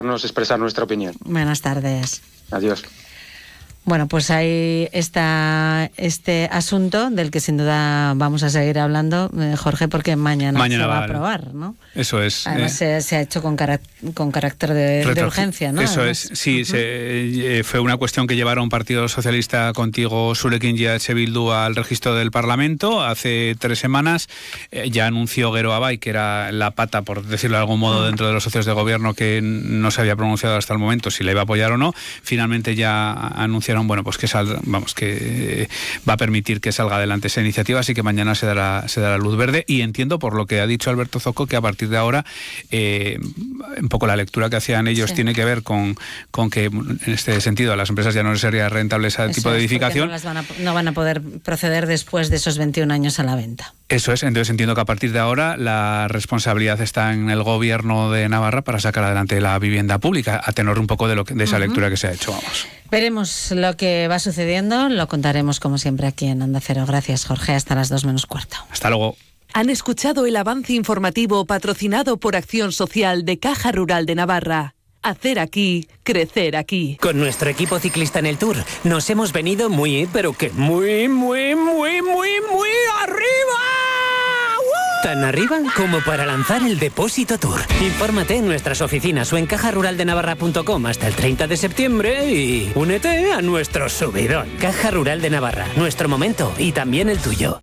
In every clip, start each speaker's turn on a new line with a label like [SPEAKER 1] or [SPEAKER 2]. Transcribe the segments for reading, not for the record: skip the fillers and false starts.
[SPEAKER 1] expresar nuestra opinión.
[SPEAKER 2] Buenas tardes.
[SPEAKER 1] Adiós.
[SPEAKER 2] Bueno, pues ahí está este asunto del que sin duda vamos a seguir hablando, Jorge, porque mañana se va a aprobar, ¿no?
[SPEAKER 3] Eso es.
[SPEAKER 2] Además se ha hecho con carácter de urgencia, ¿no?
[SPEAKER 3] Eso
[SPEAKER 2] Además.
[SPEAKER 3] es, sí, fue una cuestión que llevaron Partido Socialista contigo, Zurekin y EH Bildu al registro del Parlamento hace 3 semanas. Ya anunció Gero Abay, que era la pata, por decirlo de algún modo, dentro de los socios de gobierno, que no se había pronunciado hasta el momento si le iba a apoyar o no. Finalmente ya anunciaron, bueno, pues que va a permitir que salga adelante esa iniciativa, así que mañana se dará luz verde. Y entiendo, por lo que ha dicho Alberto Zoco, que a partir de ahora un poco la lectura que hacían ellos tiene que ver con que en este sentido a las empresas ya no les sería rentable ese tipo de edificación.
[SPEAKER 2] No van a poder proceder después de esos 21 años a la venta.
[SPEAKER 3] Eso es, entonces entiendo que a partir de ahora la responsabilidad está en el gobierno de Navarra para sacar adelante la vivienda pública, a tenor un poco de esa lectura que se ha hecho, vamos.
[SPEAKER 2] Veremos lo que va sucediendo, lo contaremos como siempre aquí en Onda Cero. Gracias, Jorge, hasta las 2:15.
[SPEAKER 3] Hasta luego.
[SPEAKER 4] Han escuchado el avance informativo patrocinado por Acción Social de Caja Rural de Navarra. Hacer aquí, crecer aquí.
[SPEAKER 5] Con nuestro equipo ciclista en el Tour nos hemos venido muy arriba. Tan arriba como para lanzar el Depósito Tour. Infórmate en nuestras oficinas o en cajaruraldenavarra.com hasta el 30 de septiembre y únete a nuestro subidón. Caja Rural de Navarra, nuestro momento y también el tuyo.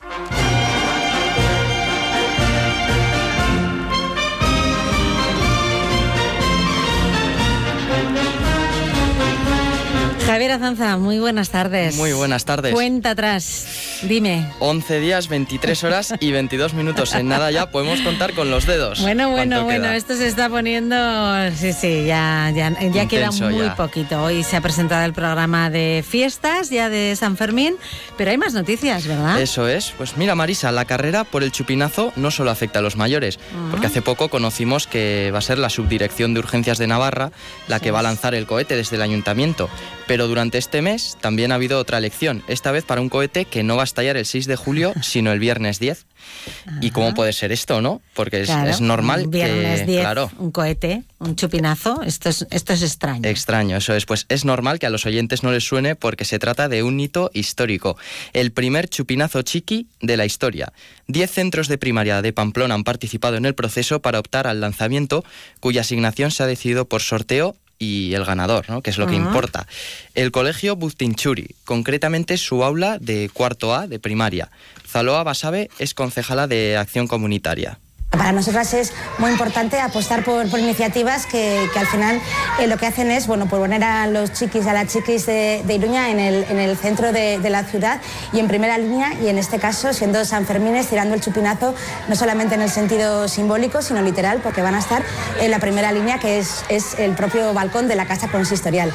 [SPEAKER 2] Javier Azanza, muy buenas tardes.
[SPEAKER 6] Muy buenas tardes.
[SPEAKER 2] Cuenta atrás, dime.
[SPEAKER 6] 11 días, 23 horas y 22 minutos. En nada ya podemos contar con los dedos.
[SPEAKER 2] Bueno, esto se está poniendo... Sí, ya queda muy poquito. Hoy se ha presentado el programa de fiestas, ya de San Fermín, pero hay más noticias, ¿verdad?
[SPEAKER 6] Eso es. Pues mira, Marisa, la carrera por el chupinazo no solo afecta a los mayores, porque hace poco conocimos que va a ser la Subdirección de Urgencias de Navarra la que va a lanzar el cohete desde el ayuntamiento. Pero durante este mes también ha habido otra elección, esta vez para un cohete que no va a estallar el 6 de julio, sino el viernes 10. ¿Y cómo puede ser esto, no? Porque es normal que...
[SPEAKER 2] Viernes 10, un cohete, un chupinazo, esto es extraño.
[SPEAKER 6] Extraño, eso es. Pues es normal que a los oyentes no les suene porque se trata de un hito histórico. El primer chupinazo chiqui de la historia. 10 centros de primaria de Pamplona han participado en el proceso para optar al lanzamiento, cuya asignación se ha decidido por sorteo y el ganador, ¿no? Que es lo que importa. El colegio Bustinchuri, concretamente su aula de cuarto A de primaria. Zaloa Basabe es concejala de Acción Comunitaria.
[SPEAKER 7] Para nosotras es muy importante apostar por iniciativas que al final lo que hacen es poner a los chiquis, a las chiquis de Iruña en el centro de la ciudad y en primera línea, y en este caso siendo San Fermines tirando el chupinazo no solamente en el sentido simbólico sino literal, porque van a estar en la primera línea, que es el propio balcón de la casa consistorial.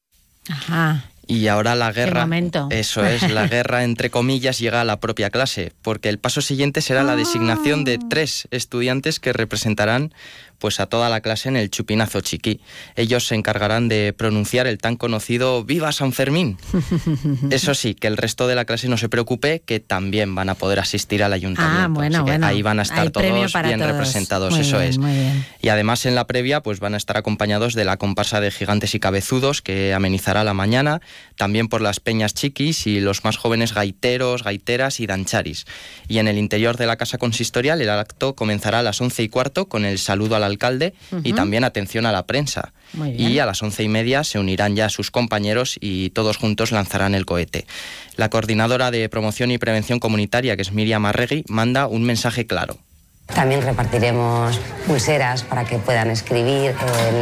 [SPEAKER 2] Ajá.
[SPEAKER 6] Y ahora la guerra,
[SPEAKER 2] eso
[SPEAKER 6] es, la guerra entre comillas llega a la propia clase, porque el paso siguiente será la designación de 3 estudiantes que representarán pues a toda la clase en el chupinazo chiqui. Ellos se encargarán de pronunciar el tan conocido ¡Viva San Fermín! Eso sí, que el resto de la clase no se preocupe, que también van a poder asistir al ayuntamiento. Ahí van a estar todos bien representados, muy eso bien, es.
[SPEAKER 2] Muy bien.
[SPEAKER 6] Y además en la previa pues van a estar acompañados de la comparsa de Gigantes y Cabezudos, que amenizará la mañana, también por las peñas chiquis y los más jóvenes gaiteros, gaiteras y dancharis. Y en el interior de la casa consistorial el acto comenzará a las 11:15 con el saludo al alcalde y también atención a la prensa. Y a las 11:30 se unirán ya sus compañeros y todos juntos lanzarán el cohete. La coordinadora de promoción y prevención comunitaria, que es Miriam Arregui, manda un mensaje claro.
[SPEAKER 8] También repartiremos pulseras para que puedan escribir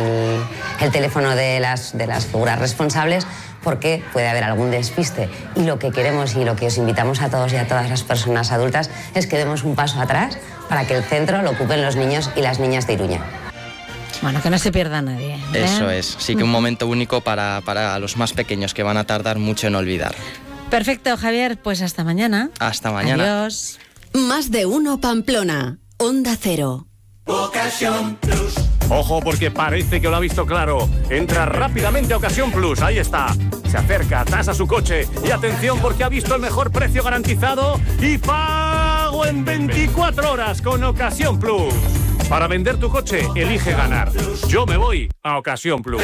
[SPEAKER 8] el teléfono de las figuras responsables, porque puede haber algún despiste. Y lo que queremos y lo que os invitamos a todos y a todas las personas adultas es que demos un paso atrás para que el centro lo ocupen los niños y las niñas de Iruña.
[SPEAKER 2] Bueno, que no se pierda nadie, ¿eh?
[SPEAKER 6] Eso es, sí que un momento único para los más pequeños, que van a tardar mucho en olvidar.
[SPEAKER 2] Perfecto, Javier, pues hasta mañana.
[SPEAKER 6] Hasta mañana.
[SPEAKER 2] Adiós.
[SPEAKER 9] Más de uno Pamplona, Onda Cero.
[SPEAKER 10] Ocasión Plus. Ojo, porque parece que lo ha visto claro. Entra rápidamente a Ocasión Plus, ahí está. Se acerca, tasa su coche y atención, porque ha visto el mejor precio garantizado y pago en 24 horas con Ocasión Plus. Para vender tu coche, elige ganar. Yo me voy a Ocasión Plus.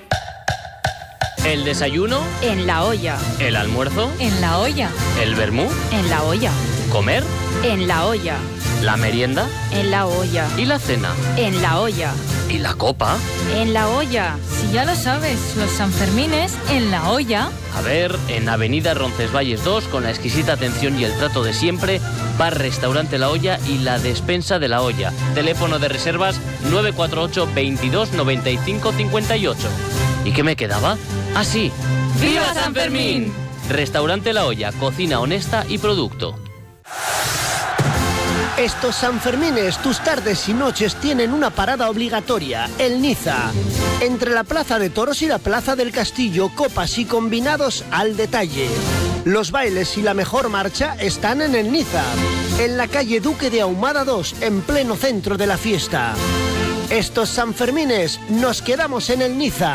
[SPEAKER 1] ¿El desayuno?
[SPEAKER 11] En la olla.
[SPEAKER 1] ¿El almuerzo?
[SPEAKER 11] En la olla.
[SPEAKER 1] ¿El vermú?
[SPEAKER 11] En la olla.
[SPEAKER 1] ¿Comer?
[SPEAKER 11] En la olla.
[SPEAKER 1] ¿La merienda?
[SPEAKER 11] En la olla.
[SPEAKER 1] ¿Y la cena?
[SPEAKER 11] En la olla.
[SPEAKER 1] ¿Y la copa?
[SPEAKER 11] En la olla.
[SPEAKER 12] Si ya lo sabes, los Sanfermines en la olla.
[SPEAKER 1] A ver, en Avenida Roncesvalles 2, con la exquisita atención y el trato de siempre, bar Restaurante La Olla y la despensa de La Olla. Teléfono de reservas 948 22 95 58. ¿Y qué me quedaba? ¡Ah, sí!
[SPEAKER 12] ¡Viva San Fermín!
[SPEAKER 1] Restaurante La Olla, cocina honesta y producto.
[SPEAKER 13] Estos Sanfermines, tus tardes y noches tienen una parada obligatoria, el Niza. Entre la Plaza de Toros y la Plaza del Castillo, copas y combinados al detalle. Los bailes y la mejor marcha están en el Niza, en la calle Duque de Ahumada 2, en pleno centro de la fiesta. Estos Sanfermines, nos quedamos en el Niza.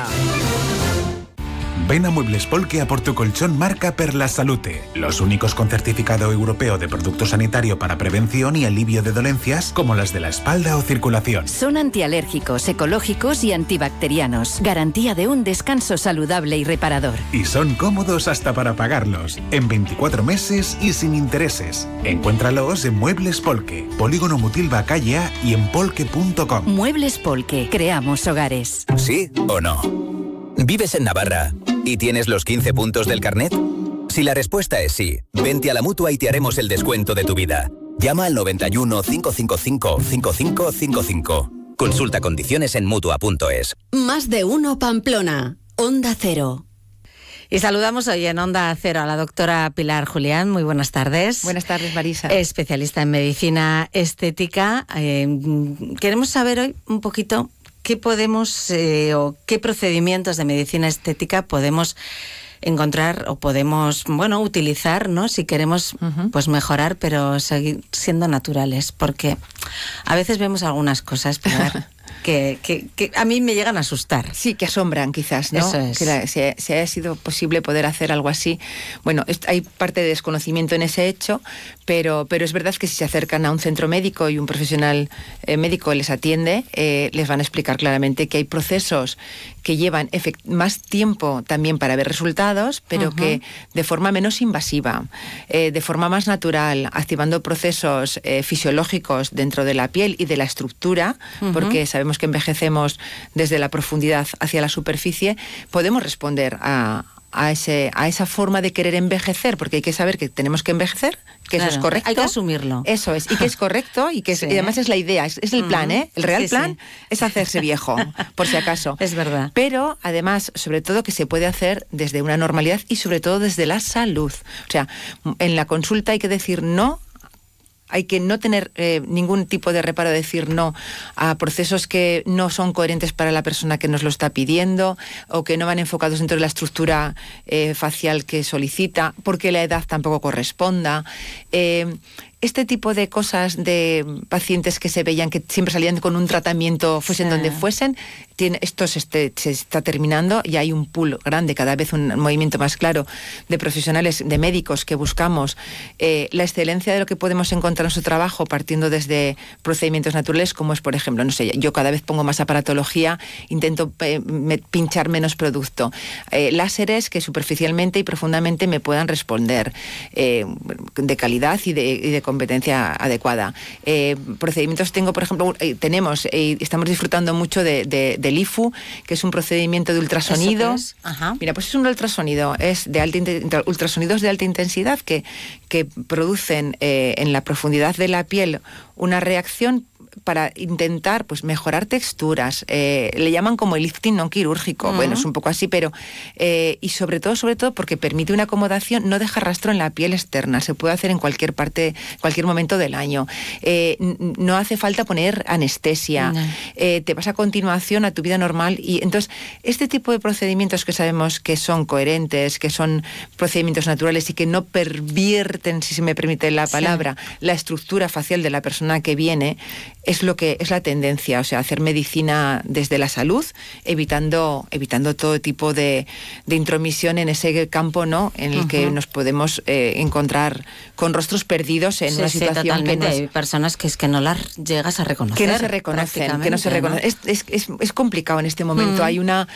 [SPEAKER 14] Ven a Muebles Polke a por tu colchón marca per la Salute, los únicos con certificado europeo de producto sanitario para prevención y alivio de dolencias como las de la espalda o circulación.
[SPEAKER 15] Son antialérgicos, ecológicos y antibacterianos. Garantía de un descanso saludable y reparador.
[SPEAKER 14] Y son cómodos hasta para pagarlos, en 24 meses y sin intereses. Encuéntralos en Muebles Polke, Polígono Mutilva Calle A y en polke.com.
[SPEAKER 15] Muebles Polke, creamos hogares.
[SPEAKER 16] ¿Sí o no? ¿Vives en Navarra y tienes los 15 puntos del carnet? Si la respuesta es sí, vente a la Mutua y te haremos el descuento de tu vida. Llama al 91 555 5555. Consulta condiciones en Mutua.es.
[SPEAKER 9] Más de uno Pamplona. Onda Cero.
[SPEAKER 2] Y saludamos hoy en Onda Cero a la doctora Pilar Julián. Muy buenas tardes.
[SPEAKER 17] Buenas tardes, Marisa.
[SPEAKER 2] Especialista en medicina estética. Queremos saber hoy un poquito qué podemos o qué procedimientos de medicina estética podemos encontrar o podemos, bueno, utilizar, ¿no? Si queremos pues mejorar, pero seguir siendo naturales, porque a veces vemos algunas cosas, Pilar, que a mí me llegan a asustar.
[SPEAKER 17] Sí, que asombran quizás, ¿no?
[SPEAKER 2] Eso es.
[SPEAKER 17] Que si haya sido posible poder hacer algo así. Bueno, hay parte de desconocimiento en ese hecho, pero es verdad que si se acercan a un centro médico y un profesional médico les atiende, les van a explicar claramente que hay procesos que llevan más tiempo también para ver resultados, pero que de forma menos invasiva, de forma más natural, activando procesos fisiológicos dentro de la piel y de la estructura, porque sabemos que envejecemos desde la profundidad hacia la superficie, podemos responder a esa forma de querer envejecer, porque hay que saber que tenemos que envejecer, que
[SPEAKER 2] claro,
[SPEAKER 17] eso es correcto.
[SPEAKER 2] Hay que asumirlo.
[SPEAKER 17] Eso es, y que es correcto, y que y además es la idea, es el plan, ¿eh? El real plan es hacerse viejo, por si acaso.
[SPEAKER 2] Es verdad.
[SPEAKER 17] Pero, además, sobre todo que se puede hacer desde una normalidad y sobre todo desde la salud. O sea, en la consulta hay que decir no. Hay que no tener ningún tipo de reparo, decir no a procesos que no son coherentes para la persona que nos lo está pidiendo o que no van enfocados dentro de la estructura facial que solicita, porque la edad tampoco corresponda. Este tipo de cosas de pacientes que se veían que siempre salían con un tratamiento, fuesen donde fuesen, esto se está terminando y hay un pool grande, cada vez un movimiento más claro de profesionales, de médicos que buscamos la excelencia de lo que podemos encontrar en su trabajo partiendo desde procedimientos naturales, como es, por ejemplo, no sé, yo cada vez pongo más aparatología, intento pinchar menos producto, láseres que superficialmente y profundamente me puedan responder de calidad y de competencia adecuada. Procedimientos por ejemplo, estamos disfrutando mucho del IFU, que es un procedimiento de ultrasonido. Mira, pues es un ultrasonido, es de ultrasonidos de alta intensidad que producen en la profundidad de la piel una reacción para intentar pues mejorar texturas. Le llaman como el lifting no quirúrgico. Bueno, es un poco así, pero y sobre todo porque permite una acomodación, no deja rastro en la piel externa. Se puede hacer en cualquier parte, cualquier momento del año. No hace falta poner anestesia. Te vas a continuación a tu vida normal. Y entonces, este tipo de procedimientos que sabemos que son coherentes, que son procedimientos naturales y que no pervierten, si se me permite la palabra, la estructura facial de la persona que viene, es lo que es la tendencia, o sea, hacer medicina desde la salud, evitando todo tipo de intromisión en ese campo, ¿no?, en el que nos podemos encontrar con rostros perdidos en una situación que no es...
[SPEAKER 2] Hay personas que es que no las llegas a reconocer.
[SPEAKER 17] Que no se reconocen, Es complicado en este momento. Hay una